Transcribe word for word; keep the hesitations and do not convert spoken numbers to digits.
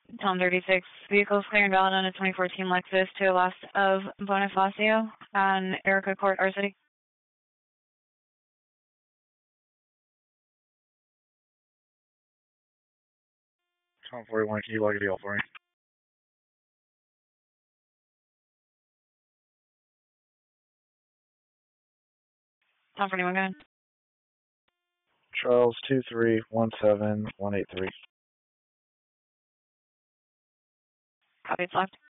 Tom thirty-six, vehicles clear and valid on a twenty fourteen Lexus to the west of Bonifacio on Erica Court, R City. Tom forty-one, can you log a deal for me? Tom forty-one, go ahead. Charles two three one seven one eight three. Copy, it's locked.